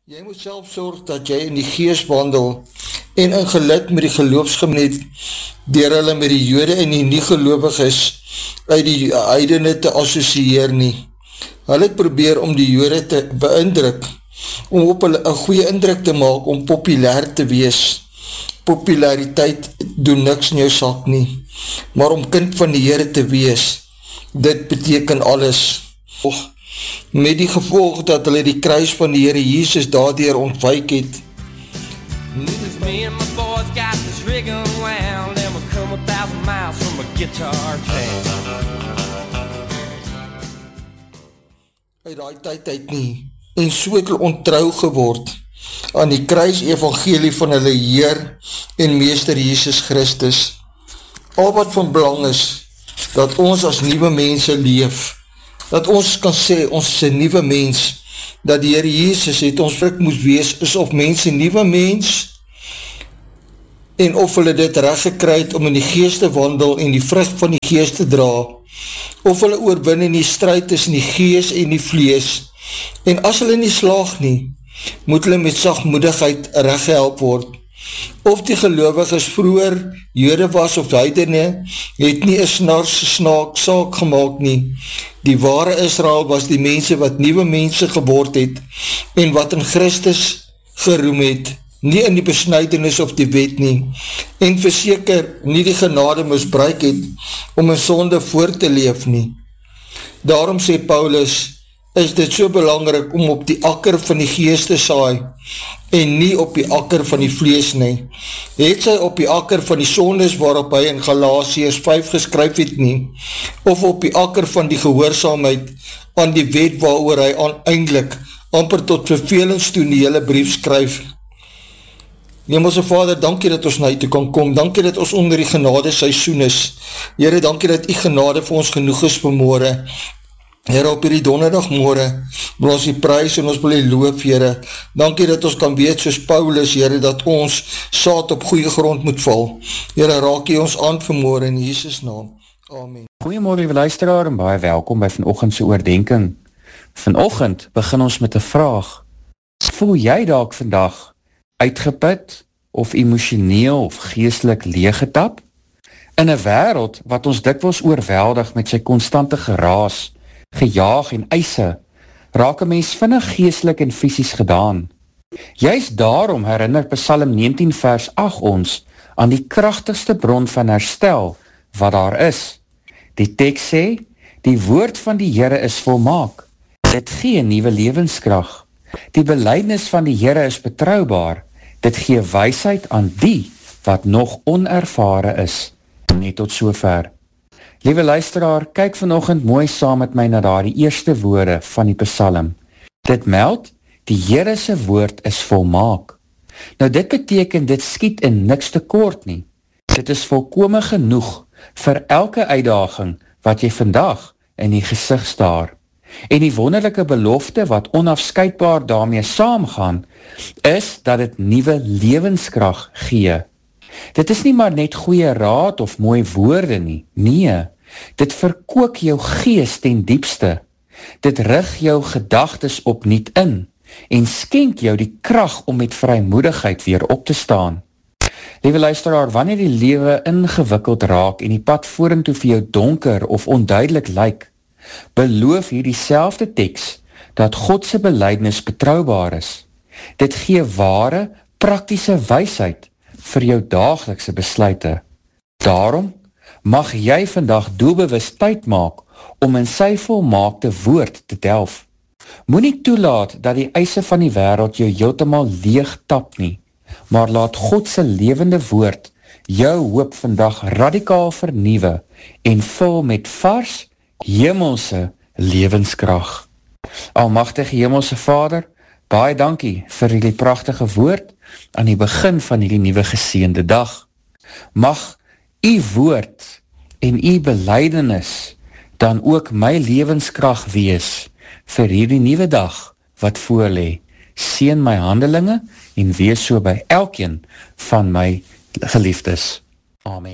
Jy moet self sorg dat jy in die gees wandel en in gelid met die geloofsgemeenskap deur hulle met die Jode en die nie-gelowiges uit die heidene te assosieer nie. Hulle het probeer om die Jode te beïndruk, om op hulle 'n goeie indruk te maak, om populair te wees. Populariteit doen niks in jou sak nie, maar om kind van die Here te wees, dit beteken alles. Met die gevolg dat hulle die kruis van die Here Jesus daardeur ontwyk het. Me and my boys got this rig around and we come 1,000 miles from a guitar jam. Uit daai tyd uit nie, en so het hulle ontrou geword aan die kruis evangelie van hulle Heer en Meester Jesus Christus. Al wat van belang is, dat ons as nuwe mense leef, dat ons kan sê, ons is 'n nuwe mens, dat die Here Jesus het ons vrug moes wees, is of mense nuwe mens, en of hulle dit reg gekry het om in die gees te wandel en die vrug van die gees te dra, of hulle oorwin in die stryd tussen die gees en die vlees, en as hulle nie slaag nie, moet hulle met sagmoedigheid reg gehelp word. Of die gelowiges vroeër Jode was of heidene, het nie 'n saak gemaak nie. Die ware Israel was die mense wat nuwe mense geword het, en wat in Christus geroem het, nie in die besnydenis of die wet nie, en verseker nie die genade misbruik het, om in sonde voort te leef nie. Daarom sê Paulus, is dit so belangrik om op die akker van die gees te saai, en nie op die akker van die vlees nie. Het sy op die akker van die sondes waarop hy in Galasiërs 5 geskryf het nie, of op die akker van die gehoorsaamheid aan die wet waaroor hy aaneindelik amper tot vervelings toe die hele brief skryf. Hemelse Vader, dankie dat ons na U toe kan kom, dankie dat ons onder die genade seisoen is. Here, dankie dat U genade vir ons genoeg is vanmôre. Here, op hierdie donderdagmôre wil ons U prys en ons wil U loof, Here. Dankie dat ons kan weet soos Paulus, Here, dat ons saad op goeie grond moet val. Here, raak U ons aan vanmôre in Jesus naam. Amen. Goeiemôre lieve luisteraar en baie welkom by vanoggend se oordeenking. Vanoggend begin ons met 'n vraag. Voel jy dalk vandag uitgeput of emosioneel of geestelik leeggetap? In 'n wêreld wat ons dikwels oorweldig met sy konstante geraas, gejaag en eise, raak 'n mens vinnig geestelik en fisies gedaan. Juist daarom herinner Psalm 19 vers 8 ons aan die kragtigste bron van herstel wat daar is. Die teks sê, die woord van die Here is volmaak. Dit gee nuwe lewenskrag. Die belydenis van die Here is betroubaar. Dit gee wysheid aan die wat nog onervare is. Net tot sover. Liewe luisteraar, kyk vanoggend mooi saam met my na daardie eerste woorde van die Psalm. Dit meld, die Here se woord is volmaak. Nou dit beteken dit skiet in niks tekort nie. Dit is volkome genoeg vir elke uitdaging wat jy vandag in die gesig staar. En die wonderlike belofte wat onafskeidbaar daarmee saamgaan, is dat dit nuwe lewenskrag gee. Dit is nie maar net goeie raad of mooi woorde nie, nee, dit verkook jou gees ten diepste. Dit rig jou gedagtes opnuut in en skenk jou die krag om met vrymoedigheid weer op te staan. Liewe luisteraar, wanneer die lewe ingewikkeld raak en die pad vorentoe vir jou donker of onduidelik lyk, beloof hierdie selfde teks dat God se belydenis betroubaar is. Dit gee ware, praktiese wysheid vir jou daaglikse besluite. Daarom mag jy vandag doelbewus tyd maak om in sy volmaakte woord te delf. Moenie toelaat dat die eise van die wêreld jou heeltemal leeg tap nie, maar laat God se lewende woord jou hoop vandag radikaal vernuwe en vul met vars, hemelse lewenskrag. Almagtige Hemelse Vader, baie dankie vir hierdie pragtige woord aan die begin van hierdie nuwe geseënde dag. Mag U woord en U belydenis dan ook my lewenskrag wees vir hierdie nuwe dag wat voorlê. Seën my handelinge en wees so by elkeen van my geliefdes. Amen.